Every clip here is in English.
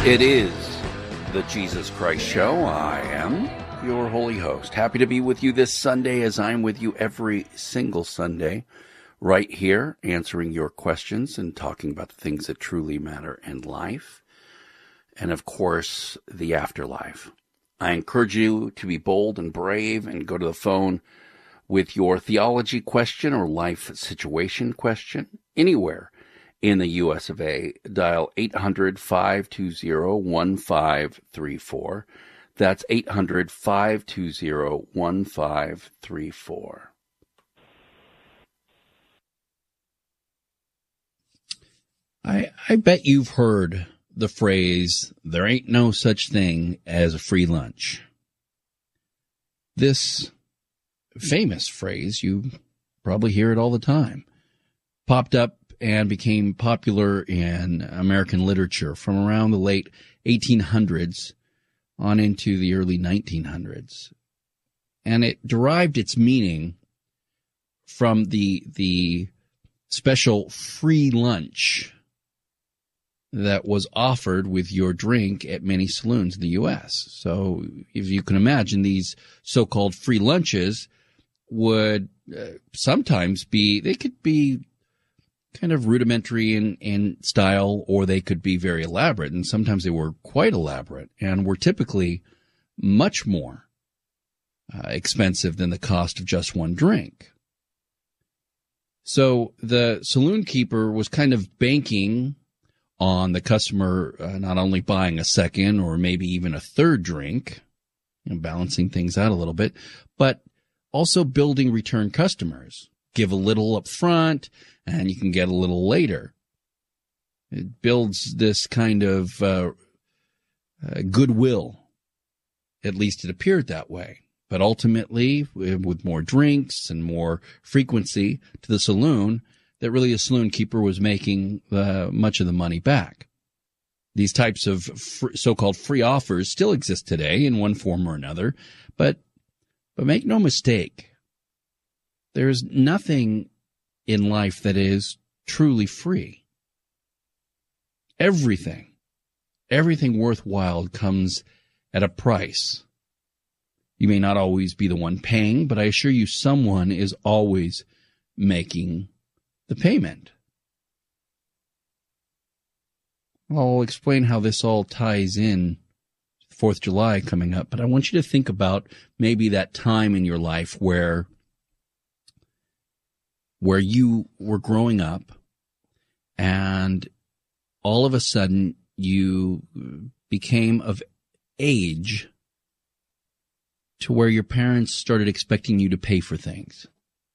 It is the Jesus Christ Show. I am your holy host. Happy to be with you this Sunday, as I'm with you every single Sunday, right here, answering your questions and talking about the things that truly matter in life, and of course, the afterlife. I encourage you to be bold and brave and go to the phone with your theology question or life situation question anywhere in the U.S. of A. Dial 800-520-1534. That's 800-520-1534. I bet you've heard the phrase, there ain't no such thing as a free lunch. This famous phrase, you probably hear it all the time, popped up and became popular in American literature from around the late 1800s on into the early 1900s. And it derived its meaning from the special free lunch that was offered with your drink at many saloons in the U.S. So if you can imagine, these so-called free lunches would sometimes they could be kind of rudimentary in style, or they could be very elaborate, and sometimes they were quite elaborate and were typically much more expensive than the cost of just one drink. So the saloon keeper was kind of banking on the customer not only buying a second or maybe even a third drink, balancing things out a little bit, but also building return customers. Give a little up front, and you can get a little later. It builds this kind of goodwill. At least it appeared that way. But ultimately, with more drinks and more frequency to the saloon, that really the saloon keeper was making much of the money back. These types of so-called free offers still exist today in one form or another, but make no mistake, there's nothing in life that is truly free. Everything worthwhile comes at a price. You may not always be the one paying, but I assure you someone is always making the payment. I'll explain how this all ties in. 4th of July coming up, but I want you to think about maybe that time in your life where you were growing up and all of a sudden you became of age to where your parents started expecting you to pay for things.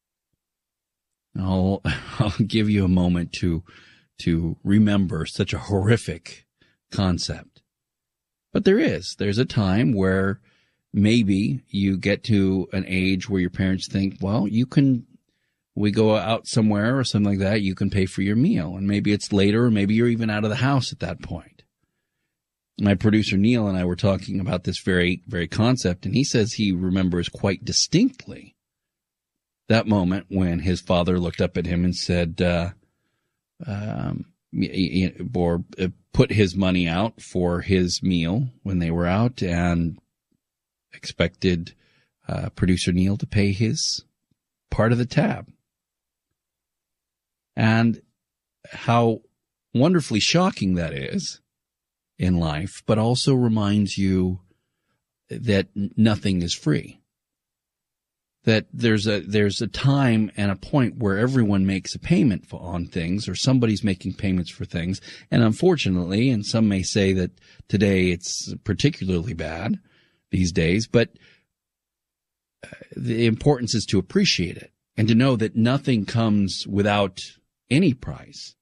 I'll give you a moment to remember such a horrific concept. But there's a time where maybe you get to an age where your parents think, well, we go out somewhere or something like that, you can pay for your meal. And maybe it's later, or maybe you're even out of the house at that point. My producer Neil and I were talking about this very, very concept, and he says he remembers quite distinctly that moment when his father looked up at him and said, or put his money out for his meal when they were out, and expected producer Neil to pay his part of the tab. And how wonderfully shocking that is in life, but also reminds you that nothing is free. That there's a time and a point where everyone makes a payment on things, or somebody's making payments for things. And unfortunately, and some may say that today it's particularly bad these days, but the importance is to appreciate it and to know that nothing comes without any price.